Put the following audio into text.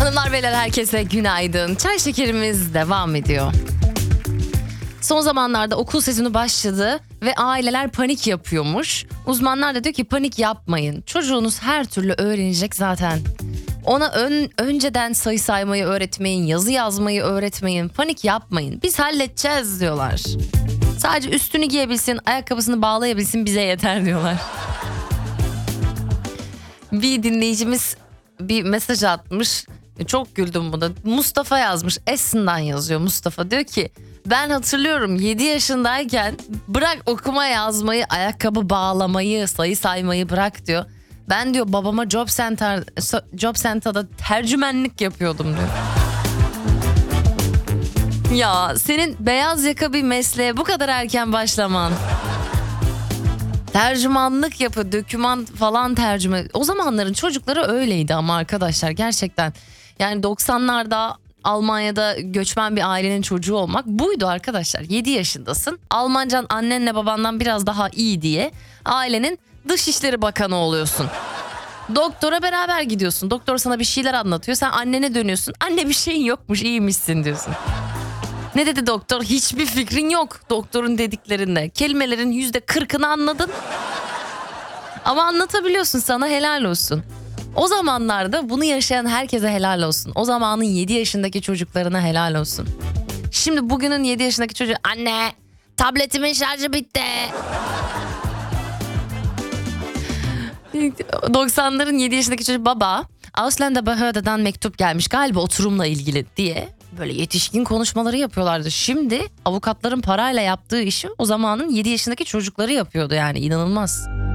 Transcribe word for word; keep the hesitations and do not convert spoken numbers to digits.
Hanımlar beyler herkese günaydın. Çay şekerimiz devam ediyor. Son zamanlarda okul sezonu başladı ve aileler panik yapıyormuş. Uzmanlar da diyor ki panik yapmayın. Çocuğunuz her türlü öğrenecek zaten. Ona ön, önceden sayı saymayı öğretmeyin, yazı yazmayı öğretmeyin. Panik yapmayın. Biz halledeceğiz diyorlar. Sadece üstünü giyebilsin, ayakkabısını bağlayabilsin bize yeter diyorlar. Bir dinleyicimiz bir mesaj atmış. Çok güldüm buna. Mustafa yazmış. Esen'den yazıyor Mustafa. Diyor ki ben hatırlıyorum yedi yaşındayken bırak okuma yazmayı, ayakkabı bağlamayı, sayı saymayı bırak diyor. Ben diyor babama job center job center'da tercümenlik yapıyordum diyor. Ya senin beyaz yaka bir mesleğe bu kadar erken başlaman. Tercümanlık yapı, doküman falan tercüme. O zamanların çocukları öyleydi ama arkadaşlar gerçekten. Yani doksanlarda Almanya'da göçmen bir ailenin çocuğu olmak buydu arkadaşlar. yedi yaşındasın. Almancan annenle babandan biraz daha iyi diye ailenin Dışişleri Bakanı oluyorsun. Doktora beraber gidiyorsun. Doktor sana bir şeyler anlatıyor. Sen annene dönüyorsun. Anne bir şeyin yokmuş, iyiymişsin diyorsun. Ne dedi doktor? Hiçbir fikrin yok doktorun dediklerinde. Kelimelerin yüzde kırkını anladın. Ama anlatabiliyorsun, sana helal olsun. O zamanlarda bunu yaşayan herkese helal olsun. O zamanın yedi yaşındaki çocuklarına helal olsun. Şimdi bugünün yedi yaşındaki çocuğu anne tabletimin şarjı bitti. doksanların yedi yaşındaki çocuk baba Ausländerbehörde'den mektup gelmiş galiba oturumla ilgili diye böyle yetişkin konuşmaları yapıyorlardı. Şimdi avukatların parayla yaptığı işi o zamanın yedi yaşındaki çocukları yapıyordu, yani inanılmaz.